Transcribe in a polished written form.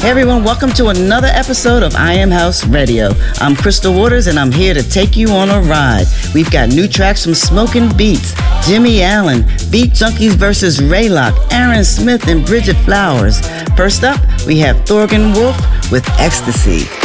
Hey everyone, welcome to another episode of I Am House Radio. I'm Crystal Waters and I'm here to take you on a ride. We've got new tracks from Smoking Beats, Jimmy Allen, Beat Junkies vs. Raylock, Aaron Smith and Bridget Flowers. First up, we have Thorgan Wolf with Ecstasy.